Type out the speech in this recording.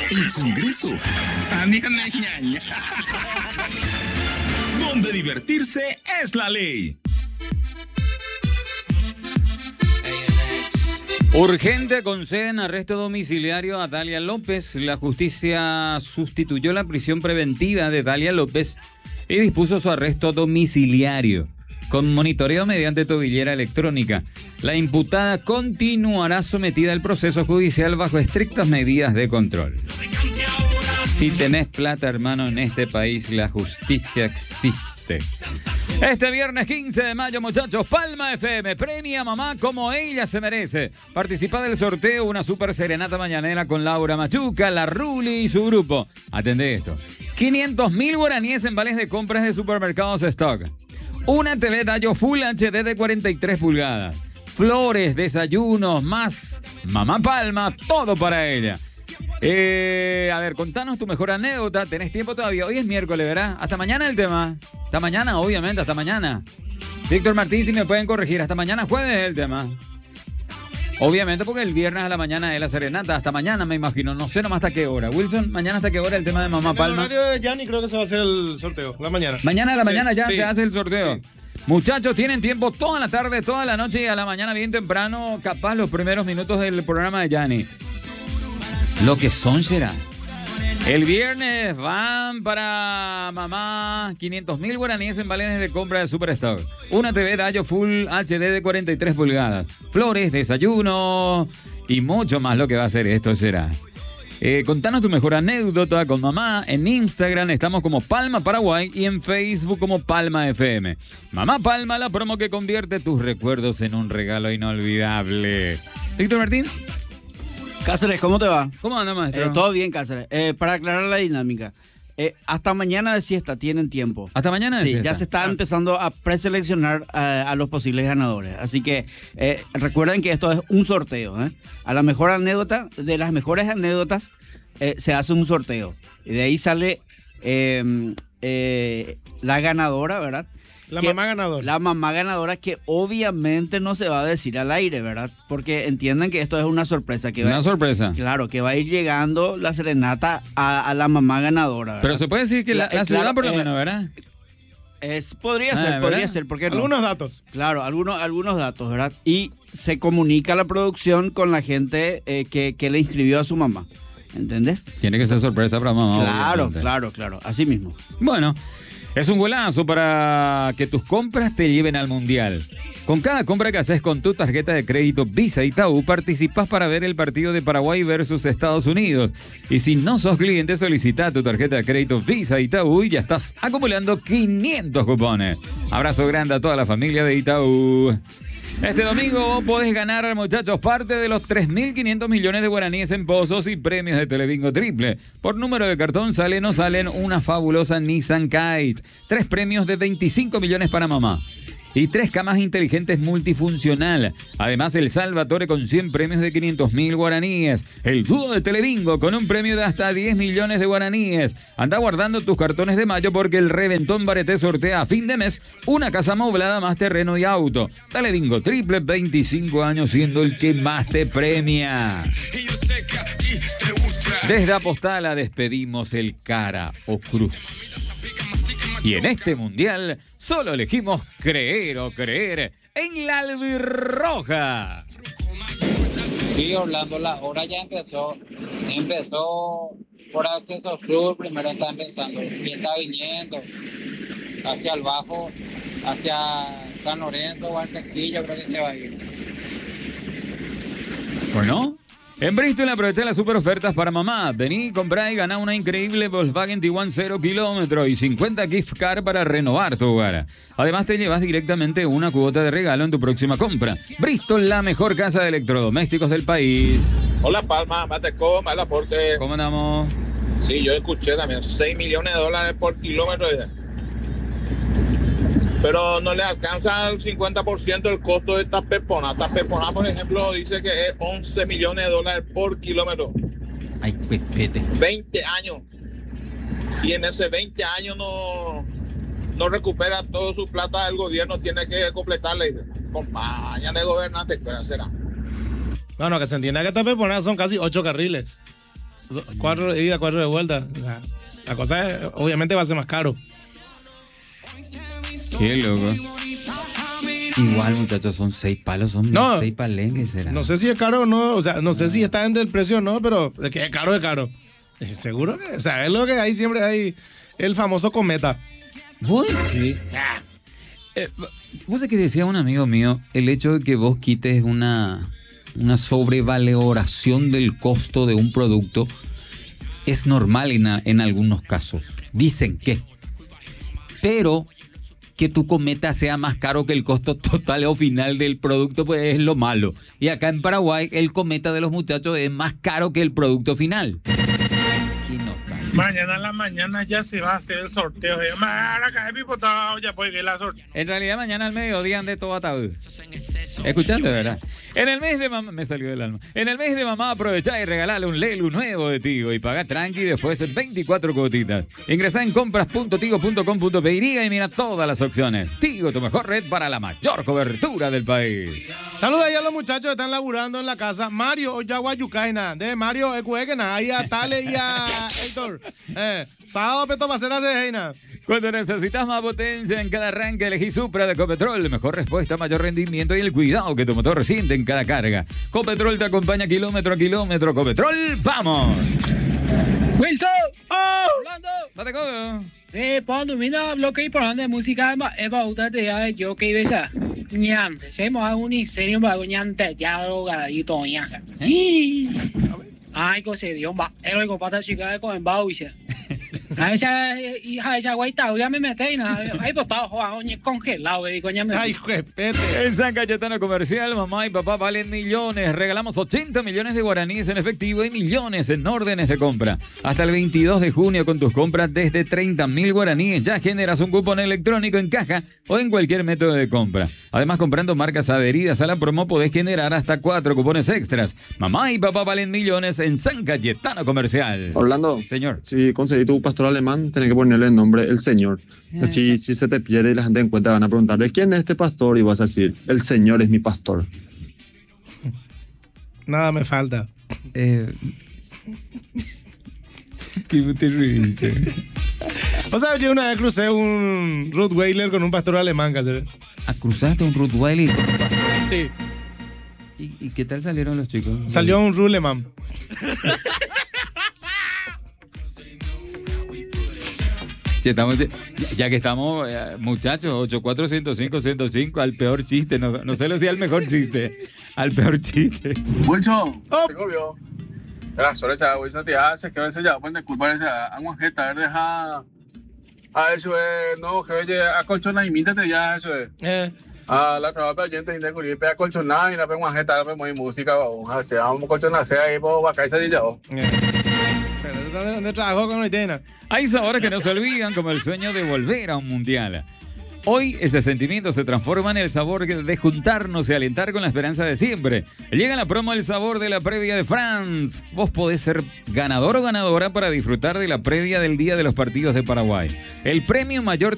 El Congreso. También me ñaña. Donde divertirse es la ley. Urgente conceden arresto domiciliario a Dalia López. La justicia sustituyó la prisión preventiva de Dalia López y dispuso su arresto domiciliario con monitoreo mediante tobillera electrónica. La imputada continuará sometida al proceso judicial bajo estrictas medidas de control. Si tenés plata, hermano, en este país la justicia existe. Este viernes 15 de mayo, muchachos, Palma FM premia a mamá como ella se merece. Participa del sorteo una super serenata mañanera con Laura Machuca, La Ruli y su grupo. Atendé esto. 500.000 guaraníes en vales de compras de supermercados Stock. Una TV Dayo Full HD de 43 pulgadas. Flores, desayunos, más Mamá Palma, todo para ella. A ver, contanos tu mejor anécdota. Tenés tiempo todavía. Hoy es miércoles, ¿verdad? Hasta mañana el tema. Hasta mañana, obviamente, hasta mañana. Víctor Martín, si me pueden corregir. Hasta mañana jueves es el tema. Obviamente, porque el viernes a la mañana es la serenata. Hasta mañana, me imagino. No sé nomás hasta qué hora. Wilson, mañana hasta qué hora el tema de Mamá Palma. En el horario de Gianni creo que se va a hacer el sorteo. La mañana. Mañana a la mañana ya sí. se hace el sorteo. Sí. Muchachos, tienen tiempo toda la tarde, toda la noche y a la mañana bien temprano. Capaz los primeros minutos del programa de Gianni. Lo que son será. El viernes van para mamá 500.000 guaraníes en vales de compra de Superstock. Una TV Dayo Full HD de 43 pulgadas. Flores, desayuno y mucho más. Lo que va a hacer esto será. Contanos tu mejor anécdota con mamá. En Instagram estamos como Palma Paraguay y en Facebook como Palma FM. Mamá Palma, la promo que convierte tus recuerdos en un regalo inolvidable. Víctor Martín. Cáceres, ¿cómo te va? ¿Cómo anda, maestro? Todo bien, Cáceres. Para aclarar la dinámica, hasta mañana de siesta tienen tiempo. ¿Hasta mañana de siesta? Sí, ya se está empezando a preseleccionar a los posibles ganadores. Así que recuerden que esto es un sorteo. A la mejor anécdota, de las mejores anécdotas, se hace un sorteo. Y de ahí sale la ganadora, ¿verdad? Mamá ganadora. La mamá ganadora que obviamente no se va a decir al aire, ¿verdad? Porque entiendan que esto es una sorpresa. Sorpresa. Claro, que va a ir llegando la serenata a la mamá ganadora, ¿verdad? Pero se puede decir que la ciudad claro, por lo menos, ¿verdad? Podría ser. Porque algunos datos. Claro, algunos datos, ¿verdad? Y se comunica la producción con la gente que le inscribió a su mamá. ¿Entendés? Tiene que ser sorpresa para mamá. Claro. Así mismo. Bueno. Es un golazo para que tus compras te lleven al Mundial. Con cada compra que haces con tu tarjeta de crédito Visa Itaú, participas para ver el partido de Paraguay versus Estados Unidos. Y si no sos cliente, solicita tu tarjeta de crédito Visa Itaú y ya estás acumulando 500 cupones. Abrazo grande a toda la familia de Itaú. Este domingo podés ganar, muchachos, parte de los 3.500 millones de guaraníes en pozos y premios de Telebingo Triple. Por número de cartón salen o salen una fabulosa Nissan Kite. 3 premios de 25 millones para mamá. Y 3 camas inteligentes multifuncional. Además, el Salvatore con 100 premios de 500.000 guaraníes. El dúo de Telebingo con un premio de hasta 10 millones de guaraníes. Anda guardando tus cartones de mayo porque el Reventón Bareté sortea a fin de mes una casa amoblada más terreno y auto. Telebingo Triple, 25 años siendo el que más te premia. Desde Apostala despedimos el cara o cruz. Y en este mundial solo elegimos creer en la albirroja. Sí, Orlando, la hora ya empezó por Acceso Sur, primero está empezando, y está viniendo hacia el bajo, hacia San Lorenzo, Barranquilla, creo que se va a ir. Bueno, en Bristol aprovecha las super ofertas para mamá. Vení, comprá y ganá una increíble Volkswagen Tiguan 0 kilómetros y 50 gift card para renovar tu hogar. Además te llevas directamente una cuota de regalo en tu próxima compra. Bristol, la mejor casa de electrodomésticos del país. Hola Palma, Matecom, mal aporte. ¿Cómo andamos? Sí, yo escuché también, 6 millones de dólares por kilómetro. Pero no le alcanza al 50% el costo de esta pepona. Esta pepona, por ejemplo, dice que es 11 millones de dólares por kilómetro. Ay, pepete. 20 años. Y en ese 20 años no recupera toda su plata, el gobierno tiene que completarle. Compañía de gobernantes, ¿qué será? No, que se entienda que esta pepona son casi 8 carriles. 4 de ida, 4 de vuelta. La cosa es, obviamente va a ser más caro. Qué loco. Igual, muchachos, son 6 palos, son 6 palenques, ¿será? No sé si es caro o no, o sea, no sé si está entre el precio o no, pero es que es caro, es caro. Seguro que, o sea, es lo que hay, siempre hay el famoso cometa. ¿Vos? Sí. Vos sabés que decía un amigo mío, el hecho de que vos quites una sobrevaloración del costo de un producto es normal en algunos casos. Dicen que. Pero que tu cometa sea más caro que el costo total o final del producto, pues es lo malo. Y acá en Paraguay, el cometa de los muchachos es más caro que el producto final. Y no está. Mañana en la mañana ya se va a hacer el sorteo. Ya puede ver la sorteo. En realidad, mañana al mediodía ande todo ataúd. ¿Escuchaste, verdad? En el mes de mamá, me salió del alma. En el mes de mamá, aprovechá y regalale un Lelu nuevo de Tigo y paga tranqui después en 24 cuotitas. Ingresá en compras.tigo.com.py y mira todas las opciones. Tigo, tu mejor red para la mayor cobertura del país. Saluda ahí a los muchachos que están laburando en la casa. Mario Oyaguayucaina. De Mario Ecueguena. Ahí a Tale y a Héctor. Sábado peto pacetas de Heina. Cuando necesitas más potencia en cada arranque, elegí Supra de Copetrol. Mejor respuesta, mayor rendimiento y el cuidado que tu motor siente en cada carga. Copetrol te acompaña kilómetro a kilómetro. Copetrol, ¡vamos! Wilson! ¡Oh! Orlando! ¡Date codo! Cuando mira bloque importante de música, es para de yo que iba a ñante. Se me haga un serio para ñante, ya drogadito, ñante. Ay, cosa de Dios, va. El único pata chica con el baúl, dice. A esa hija, esa guaita, ya me metí, ahí botado, congelado, y coña me. Ay, repete. En San Cayetano Comercial, mamá y papá valen millones. Regalamos 80 millones de guaraníes en efectivo y millones en órdenes de compra. Hasta el 22 de junio con tus compras desde 30.000 guaraníes ya generas un cupón electrónico en caja o en cualquier método de compra. Además, comprando marcas adheridas a la promo podés generar hasta 4 cupones extras. Mamá y papá valen millones en San Cayetano Comercial. Orlando, señor, si conseguí tu pastor alemán, tenés que ponerle el nombre El Señor. Así, si se te pierde y la gente encuentra, van a preguntar, ¿de quién es este pastor? Y vas a decir, el Señor es mi pastor. Nada me falta. ¿Qué te ríes? O sea, yo una vez crucé un Rottweiler con un pastor alemán, ¿sí? ¿Cruzaste un Rottweiler? Sí. ¿Y qué tal salieron los chicos? Salió un Ruleman. Ya que estamos, muchachos, 84-105-105, al peor chiste, no sé lo si al mejor chiste, al peor chiste. Mucho, obvio. La solecha, güey, esa tía, se quedó ese ya, pues disculpar esa aguajeta, deja a eso es, no, que oye, a colchona y míntate ya, eso es. A la trabaja para gente de Curipe, a colchona y la pegamos aguajeta, la pegamos música, vamos a hacer, vamos a colchona, sea ahí, pues, va a caerse de ya. ¿Dónde trabajó con Oitena? Hay sabores que no se olvidan, como el sueño de volver a un mundial. Hoy ese sentimiento se transforma en el sabor de juntarnos y alentar con la esperanza de siempre. Llega la promo El Sabor de la Previa de France. Vos podés ser ganador o ganadora para disfrutar de la previa del día de los partidos de Paraguay. El premio mayor